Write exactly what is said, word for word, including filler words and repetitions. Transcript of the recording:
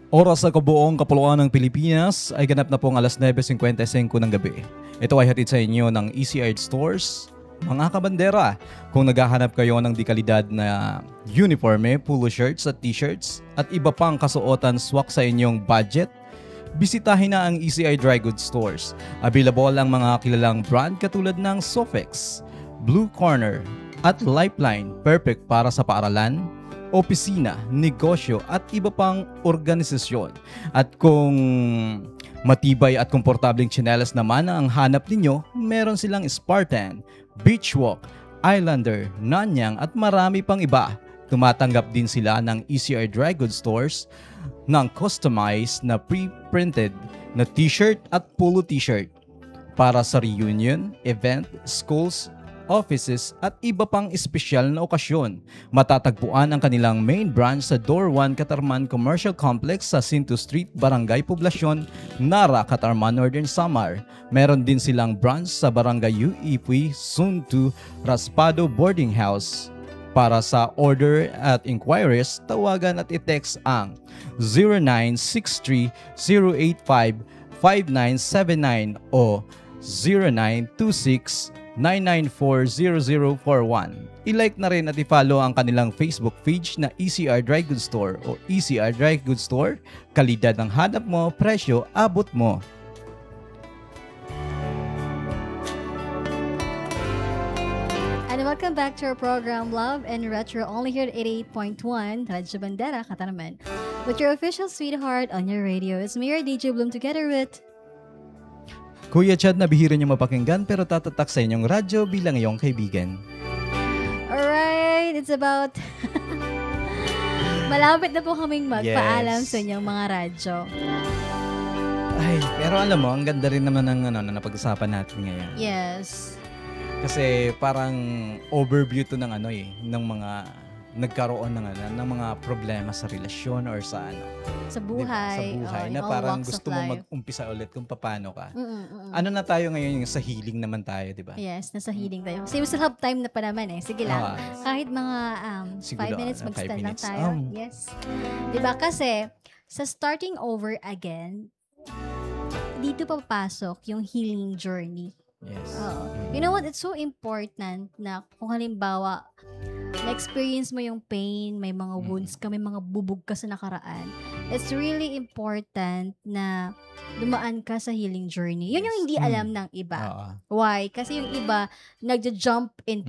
Oras sa kabuong kapuluan ng Pilipinas ay ganap na pong alas nine fifty-five ng gabi. Ito ay hatid sa inyo ng E C R Stores. Mga kabandera, kung naghahanap kayo ng dekalidad na uniforme, polo shirts at t-shirts at iba pang kasuotan swak sa inyong budget, bisitahin na ang E C R Dry Goods Stores. Available ang mga kilalang brand katulad ng Sofex, Blue Corner at Lifeline, perfect para sa paaralan, opisina, negosyo at iba pang organisasyon. At kung matibay at komportableng tsinelas naman ang hanap ninyo, meron silang Spartan, Beachwalk, Islander, Nanyang at marami pang iba. Tumatanggap din sila ng E C R Dry Goods Stores ng customized na pre-printed na t-shirt at polo t-shirt para sa reunion, event, schools, offices at iba pang espesyal na okasyon. Matatagpuan ang kanilang main branch sa Door one Catarman Commercial Complex sa Cinto Street, Barangay Poblacion, Nara, Catarman, Northern Samar. Meron din silang branch sa Barangay U Ipuy, Suntu, Raspado Boarding House. Para sa order at inquiries, tawagan at i-text ang zero nine six three zero eight five five nine seven nine o zero nine two six nine nine four zero zero four one. I-like na rin at i-follow ang kanilang Facebook page na E C R Dry Goods Store o E C R Dry Goods Store. Kalidad ang hanap mo, presyo abot mo. And welcome back to our program Love and Retro, only here at eighty-eight point one Radyo Bandera, Catarman. With your official sweetheart on your radio, it's me, your D J Bloom, together with Kuya Chad, nabihira niyo mapakinggan pero tatatak sa inyong radyo bilang iyong kaibigan. Alright, it's about malapit na po kaming magpaalam Yes. sa inyong mga radyo. Ay, pero alam mo, ang ganda rin naman ng ano, na napag-usapan natin ngayon. Yes. Kasi parang overview to ng ano eh, ng mga nagkaroon ng ano, ng mga problema sa relasyon or sa ano. Sa Di ba? Sa buhay. buhay oh, in na all parang walks of gusto mo life. mag-umpisa ulit kung paano ka. Mm-mm, mm-mm. Ano na tayo ngayon, yung sa healing naman tayo, di ba? Yes, nasa healing tayo. Kasi we still have time na pa naman eh. Sige lang. Ah. Kahit mga um, Siguro, five minutes, ah, five mag-stand lang minutes. tayo. Um. Yes. Diba? Kasi, sa starting over again, dito papasok yung healing journey. Yes. Oo. You know what? It's so important na kung halimbawa, na-experience mo yung pain, may mga wounds ka, may mga bubog ka sa nakaraan. It's really important na dumaan ka sa healing journey. Yun yung hindi alam ng iba. Oo. Why? Kasi yung iba, nagja-jump in